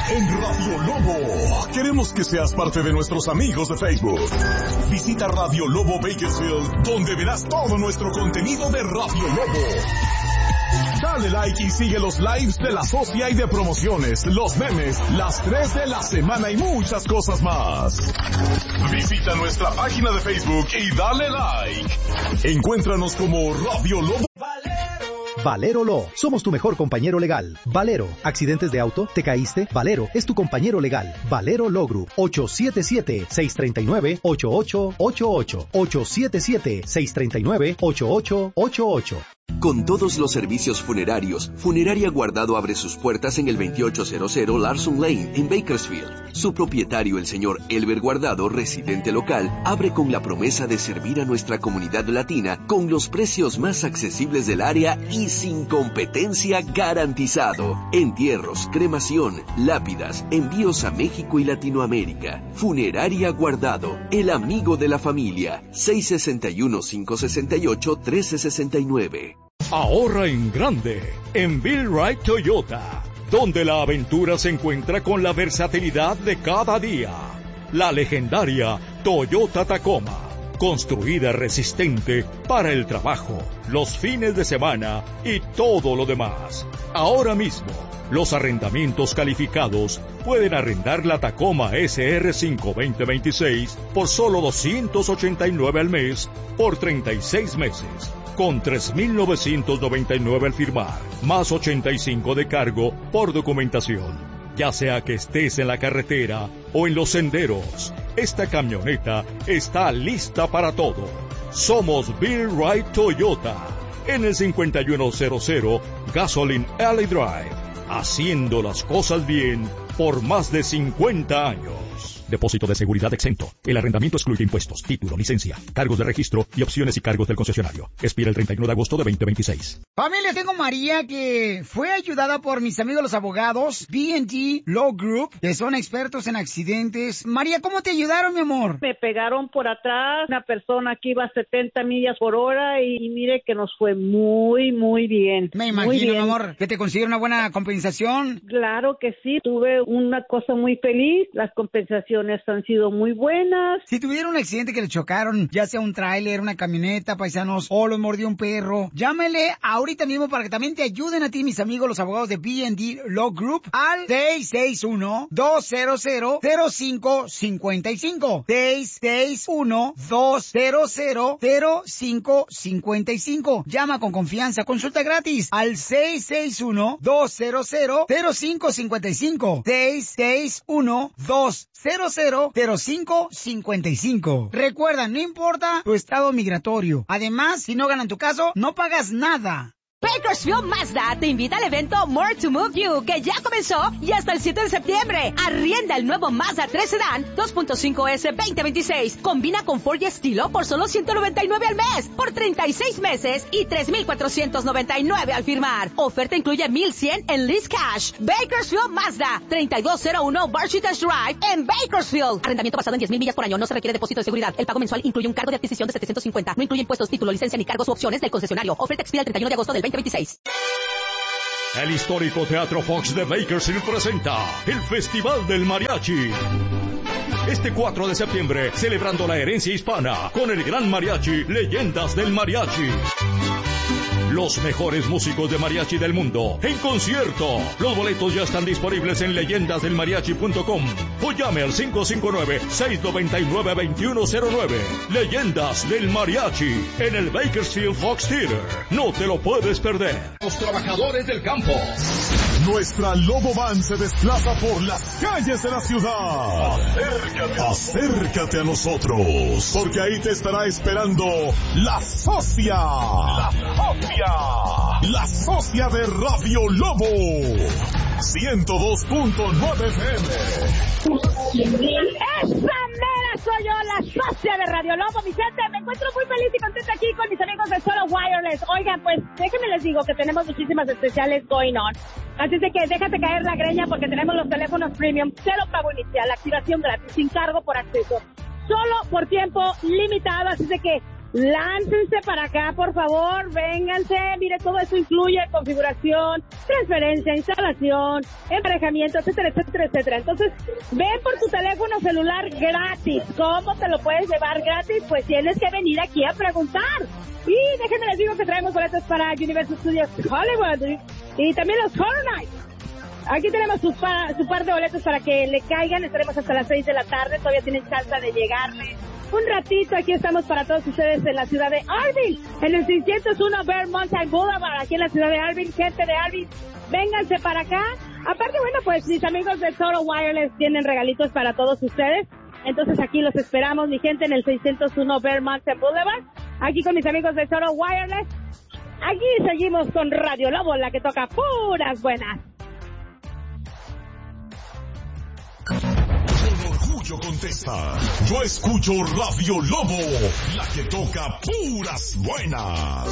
en Radio Lobo. Queremos que seas parte de nuestros amigos de Facebook. Visita Radio Lobo Bakersfield, donde verás todo nuestro contenido de Radio Lobo. Dale like y sigue los lives de la socia y de promociones, los memes, las 3 de la semana y muchas cosas más. Visita nuestra página de Facebook y dale like. Encuéntranos como Radio Lobo. Valero Law, somos tu mejor compañero legal. Valero, ¿accidentes de auto? ¿Te caíste? Valero es tu compañero legal. Valero Law Group, 877-639-8888. 877-639-8888. Con todos los servicios funerarios, Funeraria Guardado abre sus puertas en el 2800 Larson Lane, en Bakersfield. Su propietario, el señor Elber Guardado, residente local, abre con la promesa de servir a nuestra comunidad latina con los precios más accesibles del área y sin competencia garantizado. Entierros, cremación, lápidas, envíos a México y Latinoamérica. Funeraria Guardado, el amigo de la familia. 661-568-1369. Ahorra en grande en Bill Wright Toyota, donde la aventura se encuentra con la versatilidad de cada día. La legendaria Toyota Tacoma, construida resistente para el trabajo, los fines de semana y todo lo demás. Ahora mismo, los arrendamientos calificados pueden arrendar la Tacoma SR5 2026 por solo $289 al mes por 36 meses. Con $3,999 al firmar, más $85 de cargo por documentación. Ya sea que estés en la carretera o en los senderos, esta camioneta está lista para todo. Somos Bill Wright Toyota, en el 5100 Gasoline Alley Drive, haciendo las cosas bien por más de 50 años. Depósito de seguridad exento. El arrendamiento excluye impuestos, título, licencia, cargos de registro y opciones y cargos del concesionario. Expira el 31 de agosto de 2026. Familia, tengo María que fue ayudada por mis amigos los abogados B&D Law Group, que son expertos en accidentes. María, ¿cómo te ayudaron, mi amor? Me pegaron por atrás, una persona que iba a 70 millas por hora y mire que nos fue muy, muy bien. Me imagino, mi amor, que te consiguieron una buena compensación. Claro que sí, tuve una cosa muy feliz, las compensaciones han sido muy buenas. Si tuvieron un accidente que le chocaron, ya sea un tráiler, una camioneta, paisanos, o lo mordió un perro, llámele ahorita mismo para que también te ayuden a ti, mis amigos, los abogados de B&D Law Group, al 661-200-0555. 661-200-0555. Llama con confianza, consulta gratis al 661-200-0555. 661-200-0555. Recuerda, no importa tu estado migratorio. Además, si no ganan tu caso, no pagas nada. Bakersfield Mazda te invita al evento More to Move You, que ya comenzó y hasta el 7 de septiembre. Arrienda el nuevo Mazda 3 Sedan 2.5S 2026. Combina confort y estilo por solo $199 al mes, por 36 meses y $3,499 al firmar. Oferta incluye $1,100 en lease cash. Bakersfield Mazda, 3201 Barchitas Drive en Bakersfield. Arrendamiento basado en 10,000 millas por año. No se requiere depósito de seguridad. El pago mensual incluye un cargo de adquisición de $750. No incluye impuestos, título, licencia ni cargos u opciones del concesionario. Oferta expira el 31 de agosto del 2026. El histórico Teatro Fox de Bakersfield presenta el Festival del Mariachi. Este 4 de septiembre, celebrando la herencia hispana con el gran mariachi Leyendas del Mariachi. Los mejores músicos de mariachi del mundo en concierto. Los boletos ya están disponibles en leyendasdelmariachi.com o llame al 559-699-2109. Leyendas del Mariachi en el Bakersfield Fox Theater. No te lo puedes perder. Los trabajadores del campo. Nuestra Lobo Van se desplaza por las calles de la ciudad. Acércate a nosotros, porque ahí te estará esperando la socia. La socia de Radio Lobo. 102.9 FM. ¡Esa mera soy yo, la socia de Radio Lobo! Mi gente, me encuentro muy feliz y contenta aquí con mis amigos de Solo Wireless. Oigan, pues déjenme les digo que tenemos muchísimas especiales going on. Así es de que déjate caer la greña porque tenemos los teléfonos premium, cero pago inicial, activación gratis, sin cargo por acceso. Solo por tiempo limitado, así es de que láncense para acá, por favor, vénganse. Mire, todo eso incluye configuración, transferencia, instalación, emparejamiento, etcétera, etcétera, etcétera. Entonces, ven por tu teléfono celular gratis. ¿Cómo te lo puedes llevar gratis? Pues tienes que venir aquí a preguntar. Y déjenme les digo que traemos boletos para Universal Studios Hollywood y también los Horror Nights. Aquí tenemos su par de boletos para que le caigan. Estaremos hasta las 6 de la tarde. Todavía tienen chance de llegarle un ratito. Aquí estamos para todos ustedes en la ciudad de Arvin, en el 601 Bear Mountain Boulevard, aquí en la ciudad de Arvin. Gente de Arvin, vénganse para acá. Aparte, bueno, pues mis amigos de Total Wireless tienen regalitos para todos ustedes. Entonces aquí los esperamos, mi gente, en el 601 Bear Mountain Boulevard. Aquí con mis amigos de Total Wireless. Aquí seguimos con Radio Lobo, la que toca puras buenas. Con orgullo contesta. Yo escucho Radio Lobo, la que toca puras buenas.